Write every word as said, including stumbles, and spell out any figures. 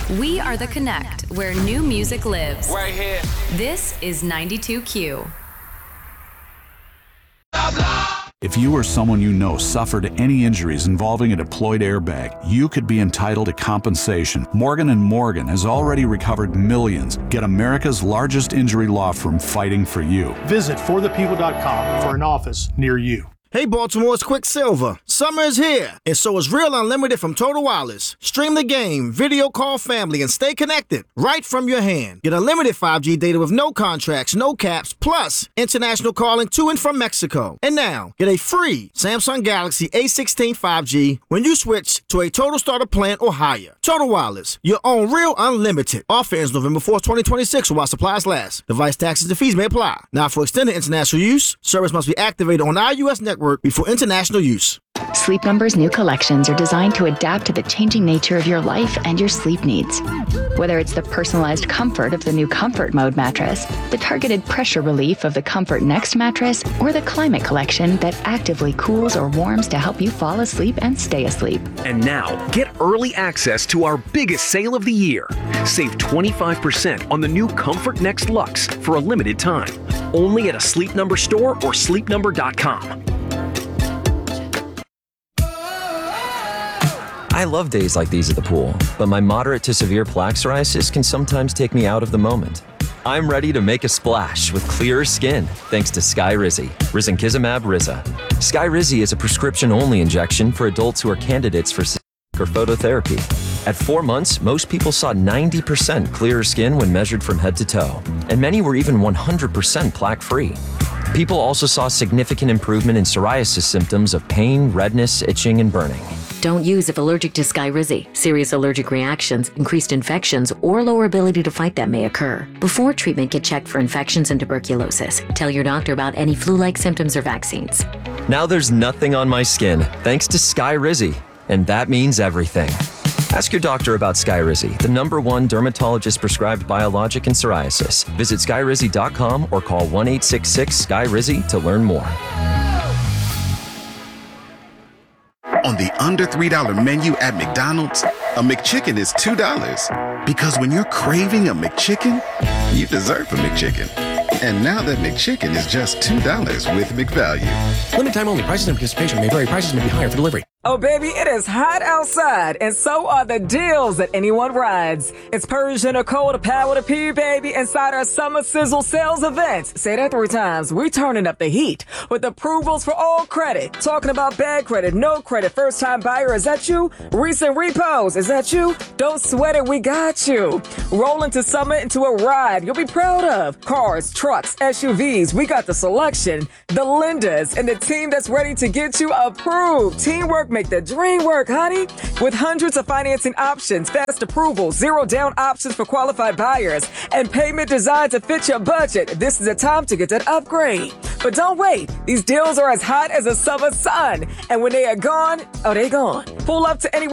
We are the Connect, where new music lives. Right here. This is ninety-two Q. If you or someone you know suffered any injuries involving a deployed airbag, you could be entitled to compensation. Morgan and Morgan has already recovered millions. Get America's largest injury law firm fighting for you. Visit for the people dot com for an office near you. Hey Baltimore, it's Quicksilver. Summer is here, and so is Real Unlimited from Total Wireless. Stream the game, video call family, and stay connected right from your hand. Get unlimited five G data with no contracts, no caps, plus international calling to and from Mexico. And now, get a free Samsung Galaxy A sixteen five G when you switch to a Total Starter plan or higher. Total Wireless, your own Real Unlimited. Offer ends November fourth, twenty twenty-six while supplies last. Device taxes and fees may apply. Now for extended international use, service must be activated on our U S network before international use. Sleep Number's new collections are designed to adapt to the changing nature of your life and your sleep needs. Whether it's the personalized comfort of the new Comfort Mode mattress, the targeted pressure relief of the Comfort Next mattress, or the Climate Collection that actively cools or warms to help you fall asleep and stay asleep. And now, get early access to our biggest sale of the year. Save twenty-five percent on the new Comfort Next Luxe for a limited time. Only at a Sleep Number store or sleep number dot com. I love days like these at the pool, but my moderate to severe plaque psoriasis can sometimes take me out of the moment. I'm ready to make a splash with clearer skin thanks to Skyrizi, risankizumab Riza. Skyrizi is a prescription-only injection for adults who are candidates for or phototherapy. At four months, most people saw ninety percent clearer skin when measured from head to toe, and many were even one hundred percent plaque-free. People also saw significant improvement in psoriasis symptoms of pain, redness, itching, and burning. Don't use if allergic to Skyrizi. Serious allergic reactions, increased infections, or lower ability to fight them may occur. Before treatment, get checked for infections and tuberculosis. Tell your doctor about any flu-like symptoms or vaccines. Now there's nothing on my skin, thanks to Skyrizi, and that means everything. Ask your doctor about Skyrizi, the number one dermatologist-prescribed biologic in psoriasis. Visit skyrizi dot com or call one eight six six S K Y R I Z Y to learn more. On the under three dollar menu at McDonald's, a McChicken is two dollars. Because when you're craving a McChicken, you deserve a McChicken. And now that McChicken is just two dollars with McValue. Limited time only. Prices and participation may vary. Prices may be higher for delivery. Oh, baby, it is hot outside, and so are the deals that anyone rides. It's Persian Nicole, the power to P, baby, inside our Summer Sizzle sales events. Say that three times. We're turning up the heat with approvals for all credit. Talking about bad credit, no credit, first-time buyer. Is that you? Recent repos. Is that you? Don't sweat it. We got you. Roll into summer into a ride you'll be proud of. Cars, trucks, S U Vs. We got the selection, the lenders, and the team that's ready to get you approved. Teamwork make the dream work, honey. With hundreds of financing options, fast approval, zero down options for qualified buyers, and payment designed to fit your budget, this is the time to get that upgrade. But don't wait. These deals are as hot as the summer sun. And when they are gone, oh, they gone. Pull up to any